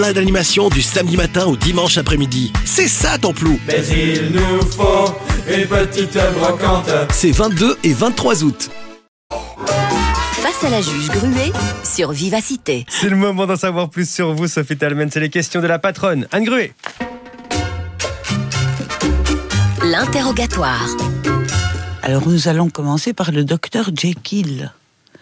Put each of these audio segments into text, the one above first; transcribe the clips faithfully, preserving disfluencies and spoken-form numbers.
Plein d'animations du samedi matin au dimanche après-midi. C'est ça ton plou. Mais il nous faut une petite brocante. C'est vingt-deux et vingt-trois août. Face à la juge Gruet sur Vivacité. C'est le moment d'en savoir plus sur vous, Sophie Talmen. C'est les questions de la patronne, Anne Gruet. L'interrogatoire. Alors nous allons commencer par le docteur Jekyll.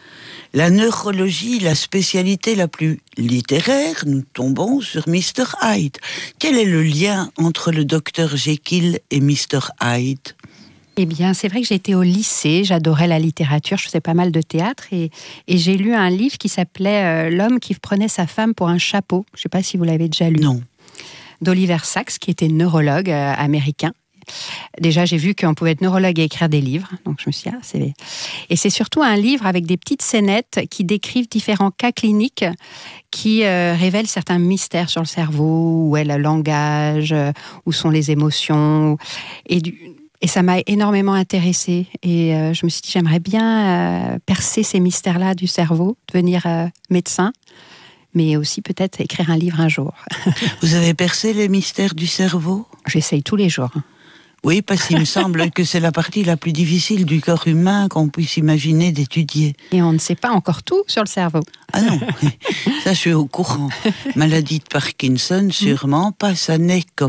La neurologie, la spécialité la plus littéraire, nous tombons sur mister Hyde. Quel est le lien entre le docteur Jekyll et mister Hyde ? Eh bien, c'est vrai que j'étais au lycée, j'adorais la littérature, je faisais pas mal de théâtre et, et j'ai lu un livre qui s'appelait euh, « L'homme qui prenait sa femme pour un chapeau ». Je ne sais pas si vous l'avez déjà lu. Non. D'Oliver Sacks, qui était neurologue euh, américain. Déjà, j'ai vu qu'on pouvait être neurologue et écrire des livres, donc je me suis dit, ah, c'est... Et c'est surtout un livre avec des petites scénettes qui décrivent différents cas cliniques qui euh, révèlent certains mystères sur le cerveau, où est le langage, euh, où sont les émotions, et du... Et ça m'a énormément intéressée. Et euh, je me suis dit, j'aimerais bien euh, percer ces mystères-là du cerveau, devenir euh, médecin, mais aussi peut-être écrire un livre un jour. Vous avez percé les mystères du cerveau ? J'essaye tous les jours. Oui, parce qu'il me semble que c'est la partie la plus difficile du corps humain qu'on puisse imaginer d'étudier. Et on ne sait pas encore tout sur le cerveau. Ah non, ça je suis au courant. Maladie de Parkinson, sûrement pas, ça naît comment ?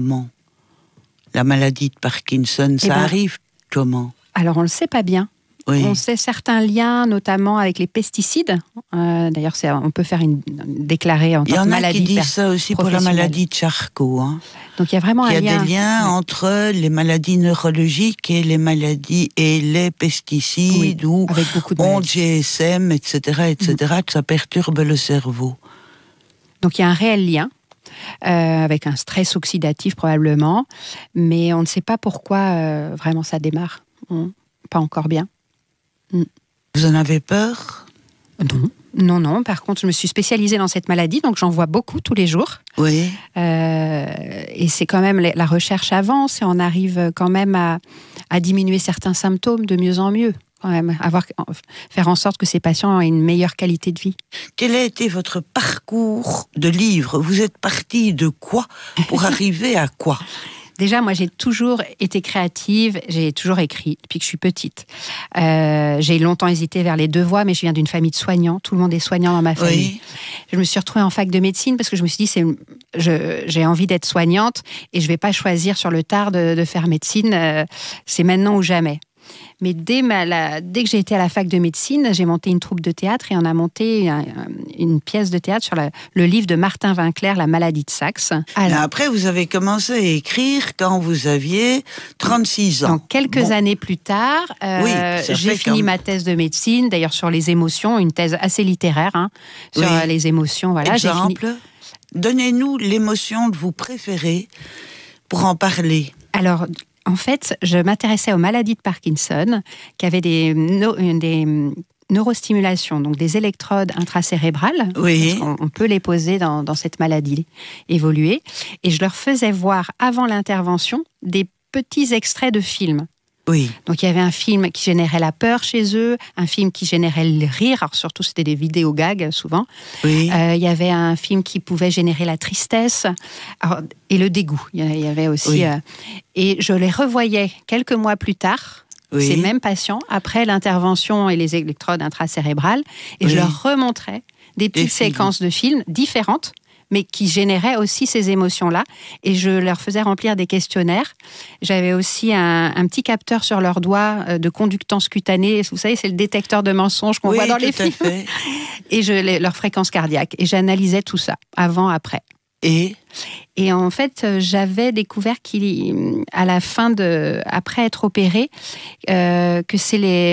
La maladie de Parkinson, ça eh ben, arrive comment ? Alors, on ne le sait pas bien. Oui. On sait certains liens, notamment avec les pesticides. Euh, d'ailleurs, c'est, on peut faire une déclarer en tant que maladie. Il y en a qui disent ça aussi pour la maladie de Charcot. Hein. Donc, il y a vraiment un lien. Il y a des liens oui. entre les maladies neurologiques et les maladies et les pesticides, oui, ou avec beaucoup de ondes G S M, et cetera, et cetera, mmh. que ça perturbe le cerveau. Donc, il y a un réel lien. Euh, avec un stress oxydatif probablement, mais on ne sait pas pourquoi euh, vraiment ça démarre. Hum, pas encore bien. Hum. Vous en avez peur ? Non. Non, non. Par contre, je me suis spécialisée dans cette maladie, donc j'en vois beaucoup tous les jours. Oui. Euh, et c'est quand même, la recherche avance et on arrive quand même à, à diminuer certains symptômes de mieux en mieux. Quand même, avoir, faire en sorte que ces patients aient une meilleure qualité de vie. Quel a été votre parcours de livre ? Vous êtes partie de quoi pour arriver à quoi ? Déjà, moi, j'ai toujours été créative, j'ai toujours écrit depuis que je suis petite. Euh, j'ai longtemps hésité vers les deux voies, mais je viens d'une famille de soignants. Tout le monde est soignant dans ma famille. Oui. Je me suis retrouvée en fac de médecine parce que je me suis dit, c'est, je, j'ai envie d'être soignante et je ne vais pas choisir sur le tard de, de faire médecine. Euh, c'est maintenant ou jamais. Mais dès, ma, la, dès que j'ai été à la fac de médecine, j'ai monté une troupe de théâtre et on a monté un, une pièce de théâtre sur la, le livre de Martin Winkler, La maladie de Saxe. Alors, après, vous avez commencé à écrire quand vous aviez trente-six ans. Donc, quelques bon. années plus tard, euh, oui, j'ai fini comme... ma thèse de médecine, d'ailleurs sur les émotions, une thèse assez littéraire, hein, sur oui. les émotions. Voilà, Exemple, j'ai fini... donnez-nous l'émotion de vous préférée pour en parler. Alors... En fait, je m'intéressais aux maladies de Parkinson, qui avaient des, no, des neurostimulations, donc des électrodes intracérébrales. Oui. On, on peut les poser dans, dans cette maladie évoluée. Et je leur faisais voir, avant l'intervention, des petits extraits de films. Oui. Donc il y avait un film qui générait la peur chez eux, un film qui générait le rire, alors surtout c'était des vidéos gags souvent. Oui. Euh, il y avait un film qui pouvait générer la tristesse alors, et le dégoût. Il y avait aussi. Oui. Euh, et je les revoyais quelques mois plus tard. Oui. Ces mêmes patients, après l'intervention et les électrodes intracérébrales, et oui. je leur remontrais des petites des séquences films. de films différentes, mais qui généraient aussi ces émotions-là. Et je leur faisais remplir des questionnaires. J'avais aussi un, un petit capteur sur leurs doigts de conductance cutanée. Vous savez, c'est le détecteur de mensonges qu'on oui, voit dans les tout à films. Fait. Et je, les, leur fréquence cardiaque. Et j'analysais tout ça, avant, après. Et Et en fait, j'avais découvert qu'à la fin de, après être opéré, euh, que c'est les,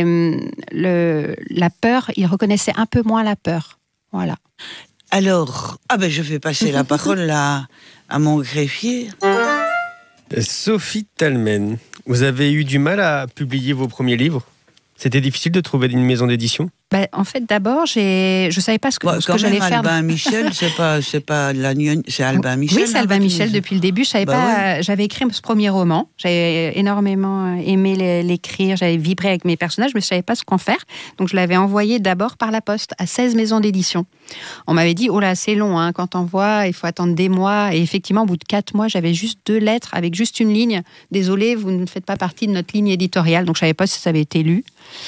le, la peur. Ils reconnaissaient un peu moins la peur. Voilà. Alors, ah ben je vais passer la parole à, à mon greffier. Sophie Talmen, vous avez eu du mal à publier vos premiers livres ? C'était difficile de trouver une maison d'édition ? Bah, en fait, d'abord, j'ai... je ne savais pas ce que, Bon, ce que j'allais faire. Albin Michel, c'est pas, c'est pas l'agnon... c'est Albin Michel. Oui, c'est Albin Michel depuis le début. Je savais bah pas. ouais. J'avais écrit ce premier roman. J'avais énormément aimé l'écrire. J'avais vibré avec mes personnages, mais je ne savais pas ce qu'en faire. Donc, je l'avais envoyé d'abord par la poste à seize maisons d'édition. On m'avait dit, oh là, c'est long, hein, quand on voit, il faut attendre des mois. Et effectivement, au bout de quatre mois, j'avais juste deux lettres avec juste une ligne. Désolé, vous ne faites pas partie de notre ligne éditoriale. Donc, je ne savais pas si ça avait été lu.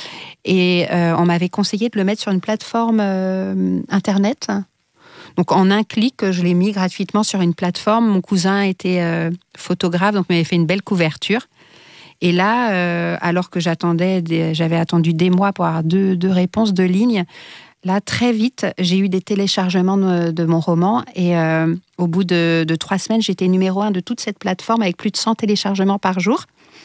Et euh, on m'avait conseillé de le mettre sur une plateforme euh, Internet. Donc, en un clic, je l'ai mis gratuitement sur une plateforme. Mon cousin était euh, photographe, donc m'avait fait une belle couverture. Et là, euh, alors que j'attendais, des, j'avais attendu des mois pour avoir deux, deux réponses, deux lignes, là, très vite, j'ai eu des téléchargements de, de mon roman. Et euh, au bout de, de trois semaines, j'étais numéro un de toute cette plateforme avec plus de cent téléchargements par jour.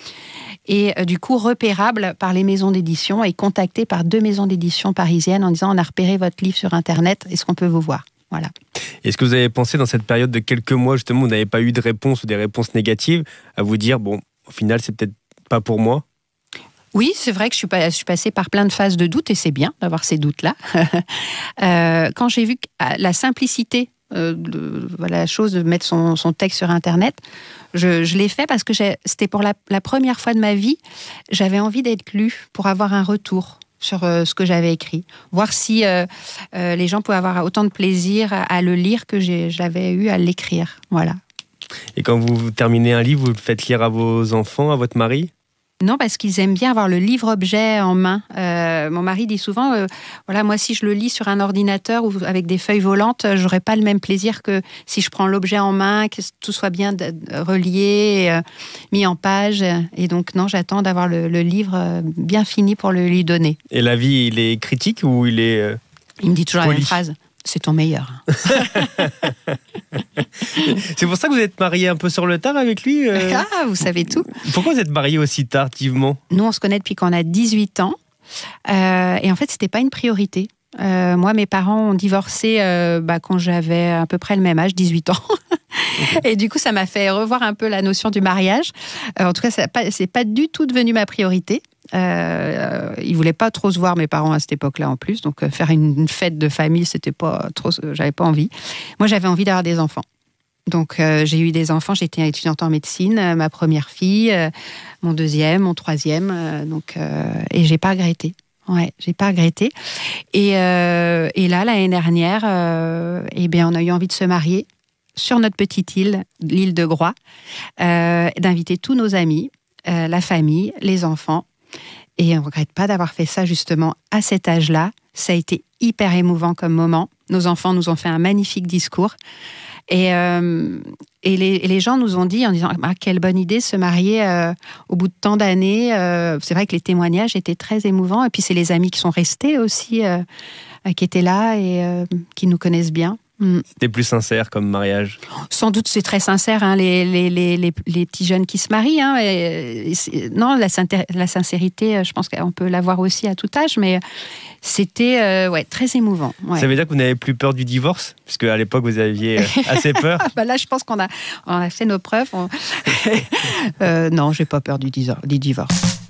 Et euh, du coup, repérable par les maisons d'édition et contacté par deux maisons d'édition parisiennes en disant « On a repéré votre livre sur Internet, est-ce qu'on peut vous voir ?» Voilà. Est-ce que vous avez pensé dans cette période de quelques mois, justement, où vous n'avez pas eu de réponse ou des réponses négatives, à vous dire « Bon, au final, c'est peut-être pas pour moi ». Oui, c'est vrai que je suis, pas, je suis passée par plein de phases de doute et c'est bien d'avoir ces doutes-là. euh, quand j'ai vu la simplicité euh, de voilà, la chose de mettre son, son texte sur Internet, je, je l'ai fait parce que c'était pour la, la première fois de ma vie, j'avais envie d'être lue pour avoir un retour sur euh, ce que j'avais écrit. Voir si euh, euh, les gens pouvaient avoir autant de plaisir à, à le lire que j'avais eu à l'écrire. Voilà. Et quand vous terminez un livre, vous le faites lire à vos enfants, à votre mari ? Non, parce qu'ils aiment bien avoir le livre-objet en main. Euh, mon mari dit souvent, euh, voilà, moi, si je le lis sur un ordinateur ou avec des feuilles volantes, j'aurais pas le même plaisir que si je prends l'objet en main, que tout soit bien relié, euh, mis en page. Et donc, non, j'attends d'avoir le, le livre bien fini pour le lui donner. Et l'avis, il est critique ou il est euh, Il me dit toujours poli. La même phrase. C'est ton meilleur. C'est pour ça que vous êtes mariés un peu sur le tard avec lui euh... Ah, vous savez tout. Pourquoi vous êtes mariés aussi tardivement ? Nous, on se connaît depuis qu'on a dix-huit ans. Euh, et en fait, c'était pas une priorité. Euh, moi, mes parents ont divorcé euh, bah, quand j'avais à peu près le même âge, dix-huit ans. Et du coup, ça m'a fait revoir un peu la notion du mariage. Euh, en tout cas, ce n'est pas du tout devenu ma priorité. Euh, ils voulaient pas trop se voir, mes parents, à cette époque-là en plus. Donc, euh, faire une, une fête de famille, c'était pas trop. J'avais pas envie. Moi, j'avais envie d'avoir des enfants. Donc, euh, j'ai eu des enfants. J'étais étudiante en médecine, euh, ma première fille, euh, mon deuxième, mon troisième. Euh, donc, euh, et j'ai pas regretté. Ouais, j'ai pas regretté. Et, euh, et là, l'année dernière, euh, eh bien, on a eu envie de se marier sur notre petite île, l'île de Groix, euh, d'inviter tous nos amis, euh, la famille, les enfants. Et on ne regrette pas d'avoir fait ça justement à cet âge-là. Ça a été hyper émouvant comme moment. Nos enfants nous ont fait un magnifique discours. Et, euh, et, les, et les gens nous ont dit en disant ah, quelle bonne idée se marier euh, au bout de tant d'années. Euh, c'est vrai que les témoignages étaient très émouvants. Et puis c'est les amis qui sont restés aussi, euh, qui étaient là et euh, qui nous connaissent bien. C'était plus sincère comme mariage. Sans doute, c'est très sincère, hein, les, les, les, les, les petits jeunes qui se marient. Hein, et, et non, la, la sincérité, je pense qu'on peut l'avoir aussi à tout âge, mais c'était euh, ouais, très émouvant. Ouais. Ça veut dire que vous n'avez plus peur du divorce ? Puisque à l'époque, vous aviez assez peur. Bah là, je pense qu'on a, on a fait nos preuves. On... euh, non, je n'ai pas peur du, du divorce.